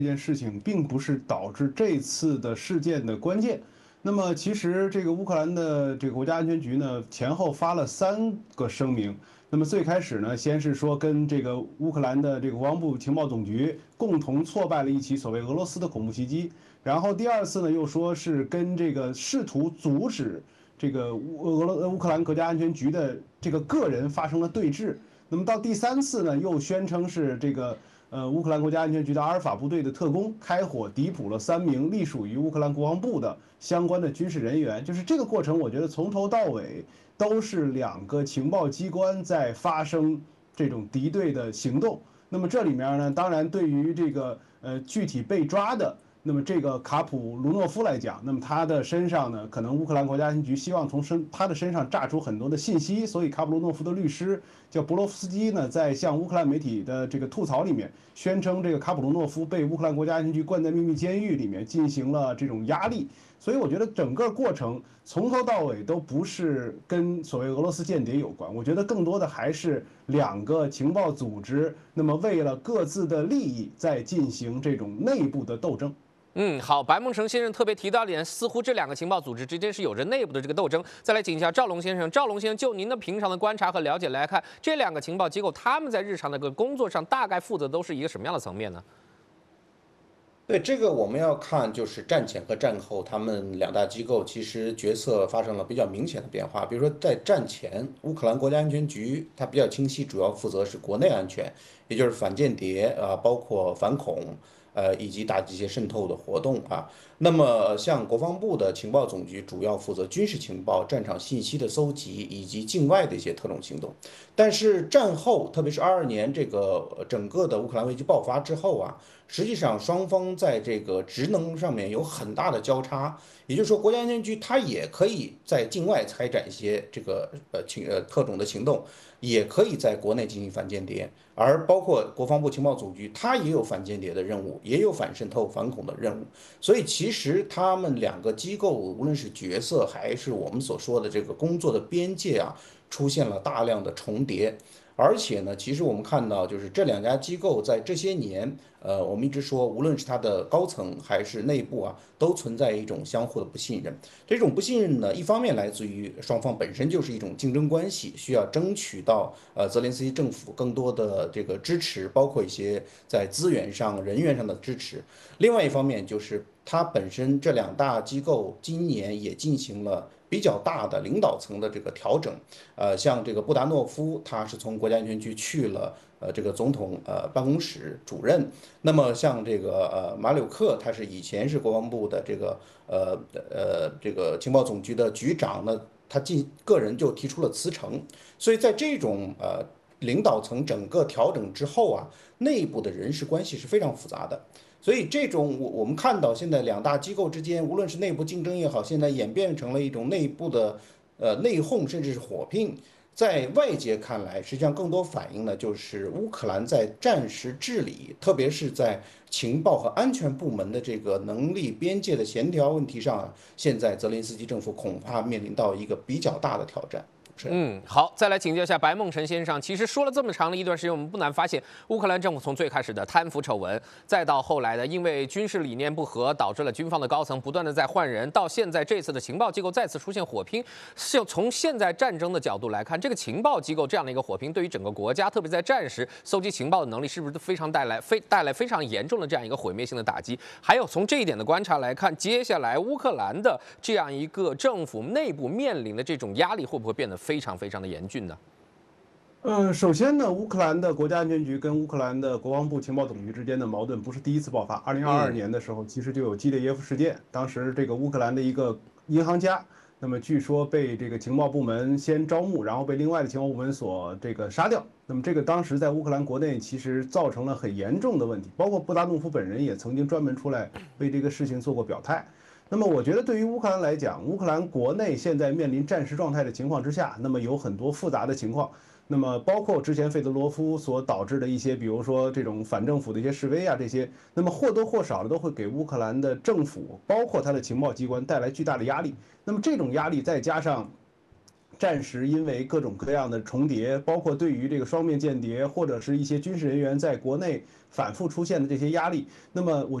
这件事情并不是导致这次的事件的关键。那么，其实这个乌克兰的这个国家安全局呢，前后发了3个声明。那么最开始呢，先是说跟这个乌克兰的这个国防部情报总局共同挫败了一起所谓俄罗斯的恐怖袭击。然后第二次呢，又说是跟这个试图阻止这个乌克兰国家安全局的这个个人发生了对峙。那么到第三次呢，又宣称是这个乌克兰国家安全局的阿尔法部队的特工开火逮捕了3名隶属于乌克兰国防部的相关的军事人员。就是这个过程，我觉得从头到尾都是2个情报机关在发生这种敌对的行动。那么这里面呢，当然对于这个具体被抓的。那么这个卡普卢诺夫来讲，那么他的身上呢，可能乌克兰国家安全局希望从他的身上榨出很多的信息，所以卡普卢诺夫的律师叫博洛夫斯基呢，在向乌克兰媒体的这个吐槽里面，宣称这个卡普卢诺夫被乌克兰国家安全局关在秘密监狱里面进行了这种压力。所以我觉得整个过程从头到尾都不是跟所谓俄罗斯间谍有关，我觉得更多的还是2个情报组织，那么为了各自的利益在进行这种内部的斗争。 好，白梦成先生特别提到一点，似乎这2个情报组织之间是有着内部的这个斗争。再来请教赵龙先生，赵龙先生就您的平常的观察和了解来看，这2个情报机构他们在日常的工作上大概负责都是一个什么样的层面呢？ 对这个我们要看，就是战前和战后，他们2大机构其实角色发生了比较明显的变化。比如说在战前，乌克兰国家安全局它比较清晰，主要负责是国内安全，也就是反间谍啊，包括反恐，以及打击一些渗透的活动啊。那么像国防部的情报总局主要负责军事情报、战场信息的搜集以及境外的一些特种行动。但是战后，特别是22年这个整个的乌克兰危机爆发之后啊。实际上，双方在这个职能上面有很大的交叉，也就是说，国家安全局它也可以在境外开展一些这个特种的行动，也可以在国内进行反间谍，而包括国防部情报总局，它也有反间谍的任务，也有反渗透、反恐的任务。所以，其实他们2个机构，无论是角色还是我们所说的这个工作的边界啊，出现了大量的重叠。而且呢，其实我们看到，就是这2家机构在这些年，我们一直说，无论是它的高层还是内部啊，都存在一种相互的不信任。这种不信任呢，一方面来自于双方本身就是一种竞争关系，需要争取到泽连斯基政府更多的这个支持，包括一些在资源上、人员上的支持。另外一方面就是它本身这2大机构今年也进行了比较大的领导层的这个调整，像这个布达诺夫，他是从国家安全局去了这个总统办公室主任，那么像这个马柳克，他是以前是国防部的这个情报总局的局长，那他个人就提出了辞呈，所以在这种领导层整个调整之后啊，内部的人事关系是非常复杂的。所以这种我们看到现在2大机构之间，无论是内部竞争也好，现在演变成了一种内部的内讧，甚至是火拼。在外界看来，实际上更多反映的就是乌克兰在战时治理，特别是在情报和安全部门的这个能力边界的协调问题上啊，现在泽连斯基政府恐怕面临到一个比较大的挑战。 好，再来请教一下白梦辰先生。其实说了这么长的一段时间，我们不难发现，乌克兰政府从最开始的贪腐丑闻，再到后来的因为军事理念不合，导致了军方的高层不断的在换人，到现在这次的情报机构再次出现火拼。是从现在战争的角度来看，这个情报机构这样的一个火拼，对于整个国家，特别在战时搜集情报的能力，是不是非常带来非常严重的这样一个毁灭性的打击？还有从这一点的观察来看，接下来乌克兰的这样一个政府内部面临的这种压力，会不会变得非常非常的严峻呢？ 首先呢，乌克兰的国家安全局跟乌克兰的国防部情报总局之间的矛盾不是第一次爆发。2022年的时候，其实就有基列耶夫事件，当时这个乌克兰的一个银行家，那么据说被这个情报部门先招募，然后被另外的情报部门所这个杀掉。那么这个当时在乌克兰国内其实造成了很严重的问题，包括布达诺夫本人也曾经专门出来为这个事情做过表态。那么我觉得对于乌克兰来讲，乌克兰国内现在面临战时状态的情况之下，那么有很多复杂的情况。那么包括之前费德罗夫所导致的一些，比如说这种反政府的一些示威啊，这些，那么或多或少的都会给乌克兰的政府，包括它的情报机关带来巨大的压力。那么这种压力再加上战时因为各种各样的重叠，包括对于这个双面间谍或者是一些军事人员在国内反复出现的这些压力，那么我。